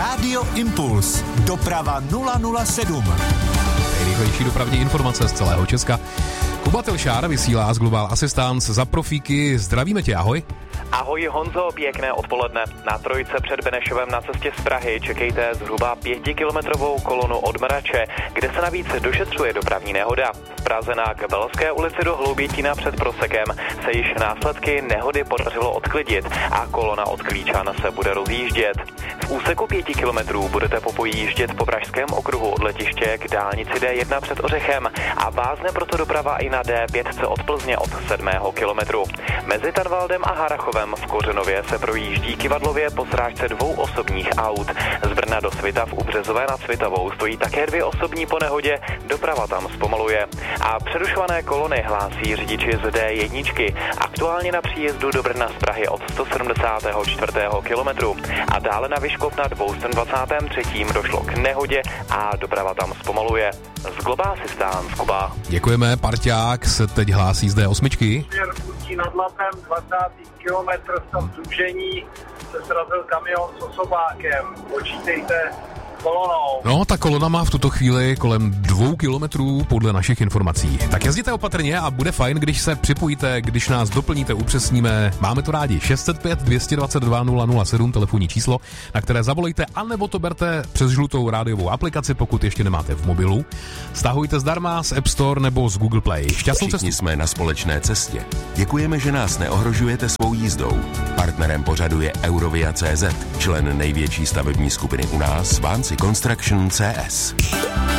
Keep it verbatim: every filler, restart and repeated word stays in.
Rádio Impuls. Doprava nula nula sedm. Nejrychlejší dopravní informace z celého Česka. Kuba Tilšár vysílá z Global Assistance za profíky. Zdravíme tě, ahoj. Ahoj Honzo, pěkné odpoledne. Na Trojce před Benešovem na cestě z Prahy čekejte zhruba pětikilometrovou kolonu od Mrače, kde se navíc došetřuje dopravní nehoda. V Praze na Kabelské ulici do Hloubětína před Prosekem se již následky nehody podařilo odklidit a kolona od Klíčan se bude rozjíždět. V úseku pěti kilometrů budete popojíždět po Pražském okruhu od letiště k dálnici D jedna před Ořechem a vázne proto doprava i na D pět od Plzně od sedmého kilometru. Mezi Tanvaldem a Harrachovem v Kořenově se projíždí kyvadlově po srážce dvou osobních aut. Z Brna do Svitav u Březové nad Svitavou stojí také dvě osobní po nehodě, doprava tam zpomaluje. A přerušované kolony hlásí řidiči z D jedna. Aktuálně na příjezdu do Brna z Prahy od sto sedmdesátého čtvrtého kilometru. A dále na Vyškov na dvě stě dvacátém třetím došlo k nehodě a doprava tam zpomaluje. Z Global Assistance, Kuba. Děkujeme, parťák se teď hlásí z D osm. Ústí nad Labem, dvacátý kilometr, tam zúžení se srazil kamion s osobákem. Počítejte kolonou. No, ta kolona má v tuto chvíli kolem dvou kilometrů podle našich informací. Tak jezděte opatrně a bude fajn, když se připojíte, když nás doplníte, upřesníme. Máme to rádi. šest set pět dvě dvacet dva nula nula sedm, telefonní číslo, na které zavolejte, anebo to berte přes žlutou rádiovou aplikaci, pokud ještě nemáte v mobilu. Stahujte zdarma z App Store nebo z Google Play. Šťastnou cestu. Všichni jsme na společné cestě. Děkujeme, že nás neohrožujete svou jízdou. Partnerem pořadu je Eurovia tečka cé zet, člen největší stavební skupiny u nás, Vánci Construction C S.